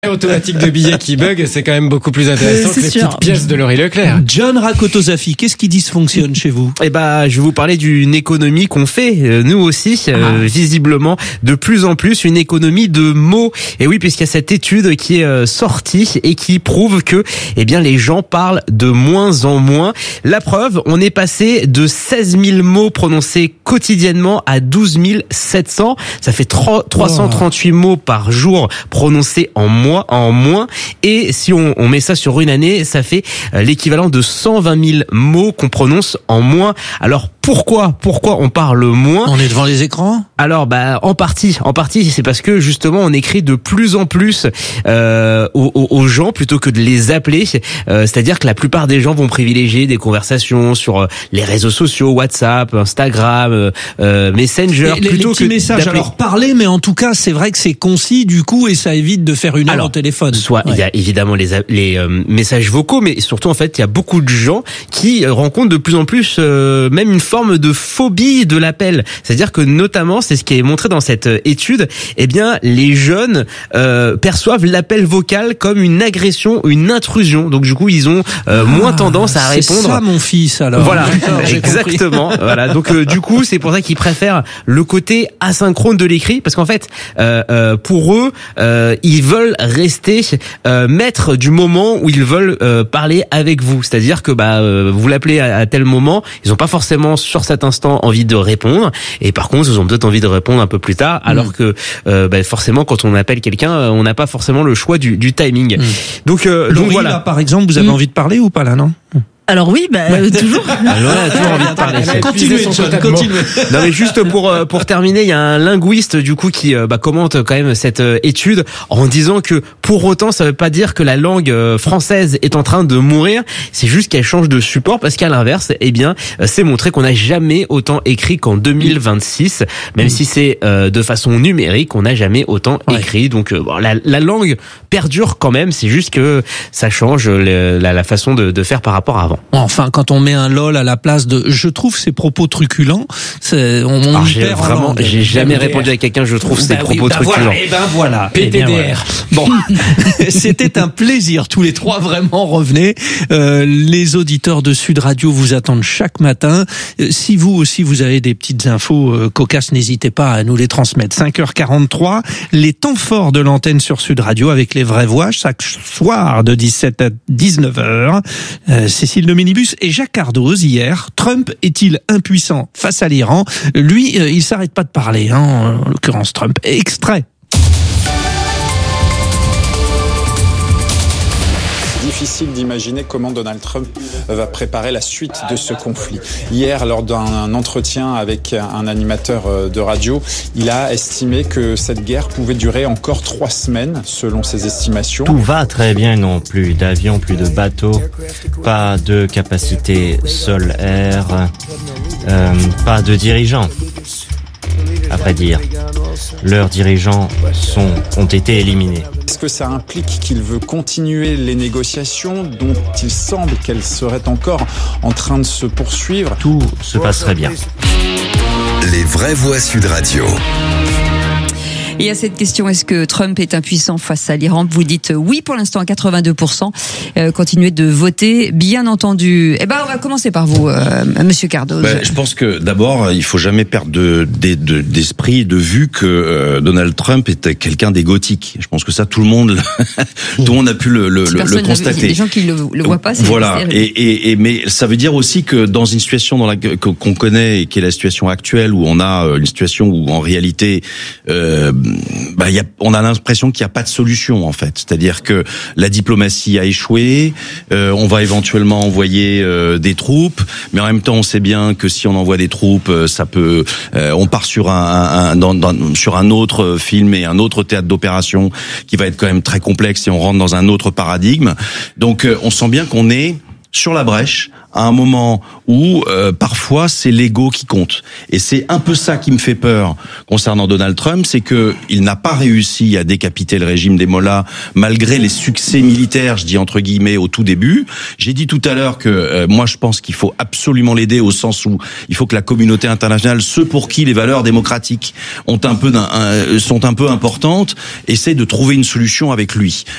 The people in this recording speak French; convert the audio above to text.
Automatique de billets qui bug, c'est quand même beaucoup plus intéressant que les petites pièces de Laurie Leclerc. John Rakotosafi, qu'est-ce qui dysfonctionne chez vous? Je vais vous parler d'une économie qu'on fait, nous aussi, visiblement, de plus en plus, une économie de mots. Et oui, puisqu'il y a cette étude qui est sortie et qui prouve que, les gens parlent de moins en moins. La preuve, on est passé de 16 000 mots prononcés quotidiennement à 12 700. Ça fait 338 mots par jour prononcés en moins. Et si on met ça sur une année, ça fait l'équivalent de 120 000 mots qu'on prononce en moins. Alors pourquoi on parle moins? On est devant les écrans? Alors en partie c'est parce que justement on écrit de plus en plus aux gens plutôt que de les appeler. C'est-à-dire que la plupart des gens vont privilégier des conversations sur les réseaux sociaux, WhatsApp, Instagram, Messenger, plutôt que messages. Alors parler, mais en tout cas c'est vrai que c'est concis du coup et ça évite de faire une heure au téléphone. Il y a évidemment les messages vocaux, mais surtout en fait il y a beaucoup de gens qui rencontrent de plus en plus même une forme de phobie de l'appel. C'est-à-dire que notamment, c'est ce qui est montré dans cette étude, les jeunes perçoivent l'appel vocal comme une agression, une intrusion. Donc du coup, ils ont moins tendance à répondre. C'est ça mon fils alors. Voilà, exactement. Voilà. Donc du coup, c'est pour ça qu'ils préfèrent le côté asynchrone de l'écrit, parce qu'en fait, pour eux, ils veulent rester maîtres du moment où ils veulent parler avec vous. C'est-à-dire que vous l'appelez à tel moment, ils n'ont pas forcément sur cet instant envie de répondre, et par contre ils ont peut-être envie de répondre un peu plus tard, alors que forcément quand on appelle quelqu'un, on n'a pas forcément le choix du timing. Donc voilà. Là, par exemple, vous avez envie de parler ou pas là, non? Alors oui, toujours. Alors on a toujours envie de parler. Continuez. Non mais juste pour terminer, il y a un linguiste du coup qui commente quand même cette étude en disant que pour autant ça veut pas dire que la langue française est en train de mourir, c'est juste qu'elle change de support, parce qu'à l'inverse, c'est montré qu'on n'a jamais autant écrit qu'en 2026, même si c'est de façon numérique, on n'a jamais autant écrit. Donc la langue perdure quand même, c'est juste que ça change la façon de faire par rapport à avant. Enfin, quand on met un lol à la place de, je trouve ces propos truculents, j'ai jamais répondu à quelqu'un, je trouve ces propos truculents. Voilà. PTDR. Bon. C'était un plaisir, tous les trois, vraiment, revenez. Les auditeurs de Sud Radio vous attendent chaque matin. Si vous aussi, vous avez des petites infos cocasses, n'hésitez pas à nous les transmettre. 5h43, les temps forts de l'antenne sur Sud Radio avec les vraies voix, chaque soir de 17 à 19h. Cécile de Minibus et Jacques Cardoz hier. Trump est-il impuissant face à l'Iran? Lui, il s'arrête pas de parler, en l'occurrence Trump. Extrait. Difficile d'imaginer comment Donald Trump va préparer la suite de ce conflit. Hier, lors d'un entretien avec un animateur de radio, il a estimé que cette guerre pouvait durer encore 3 semaines, selon ses estimations. Tout va très bien, non plus d'avions, plus de bateaux, pas de capacité sol-air, pas de dirigeants. À vrai dire, leurs dirigeants ont été éliminés. Est-ce que ça implique qu'il veut continuer les négociations dont il semble qu'elles seraient encore en train de se poursuivre? Tout se passerait bien. Les vraies voix Sud Radio. Et à cette question, est-ce que Trump est impuissant face à l'Iran? Vous dites oui pour l'instant à 82%. Continuez de voter, bien entendu. On va commencer par vous, Monsieur Cardoz. Je pense que d'abord, il faut jamais perdre d'esprit, de vue que Donald Trump était quelqu'un d'égotique. Je pense que ça, tout le monde a pu le constater. Il y a des gens qui le voient pas. Voilà. Mais ça veut dire aussi que dans une situation qu'on connaît et qui est la situation actuelle, où on a une situation où en réalité on a l'impression qu'il n'y a pas de solution en fait. C'est-à-dire que la diplomatie a échoué, on va éventuellement envoyer des troupes, mais en même temps on sait bien que si on envoie des troupes, ça peut, on part sur sur un autre film et un autre théâtre d'opération qui va être quand même très complexe et on rentre dans un autre paradigme. Donc on sent bien qu'on est sur la brèche à un moment où parfois c'est l'ego qui compte. Et c'est un peu ça qui me fait peur concernant Donald Trump, c'est que il n'a pas réussi à décapiter le régime des Mollahs malgré les succès militaires, je dis entre guillemets, au tout début. J'ai dit tout à l'heure que moi je pense qu'il faut absolument l'aider au sens où il faut que la communauté internationale, ceux pour qui les valeurs démocratiques sont un peu importantes, essaie de trouver une solution avec lui.